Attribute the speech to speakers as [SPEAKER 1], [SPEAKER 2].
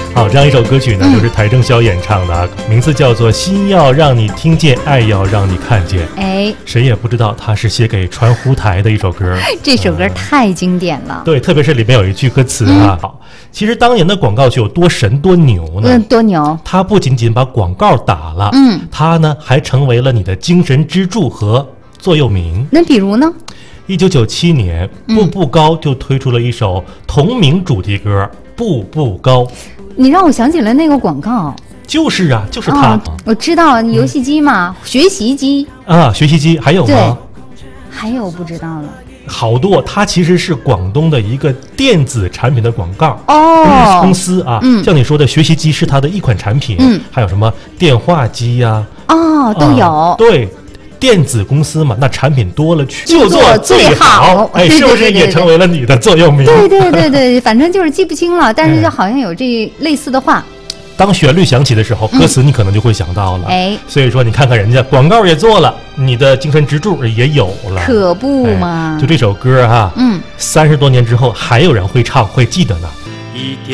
[SPEAKER 1] 好，这样一首歌曲呢，就是邰正宵演唱的，名字叫做《心要让你听见，爱要让你看见》。
[SPEAKER 2] 哎，
[SPEAKER 1] 谁也不知道它是写给传呼台的一首歌。
[SPEAKER 2] 这首歌太经典了。
[SPEAKER 1] 对，特别是里面有一句歌词啊。好，其实当年的广告曲有多神多牛呢？
[SPEAKER 2] 多牛！它
[SPEAKER 1] 不仅仅把广告打了，它呢还成为了你的精神支柱和座右铭。
[SPEAKER 2] 那比如呢
[SPEAKER 1] ？1997年，步步高就推出了一首同名主题歌《步步高》。
[SPEAKER 2] 你让我想起了那个广告。
[SPEAKER 1] 就是啊，就是它。
[SPEAKER 2] 我知道游戏机嘛，学习机
[SPEAKER 1] 啊，学习机还有吗？
[SPEAKER 2] 还有不知道了。
[SPEAKER 1] 好多，它其实是广东的一个电子产品的广告公司啊。像你说的学习机是它的一款产品，还有什么电话机呀？
[SPEAKER 2] 都有。
[SPEAKER 1] 对。电子公司嘛，那产品多了去，就做最好。哎，是不是也成为了你的座右铭？
[SPEAKER 2] 对，反正就是记不清了，但是就好像有这类似的话。
[SPEAKER 1] 当旋律响起的时候，歌词你可能就会想到了。所以说你看看人家广告也做了，你的精神支柱也有了，
[SPEAKER 2] 可不嘛。
[SPEAKER 1] 就这首歌哈，30多年之后还有人会唱，会记得呢。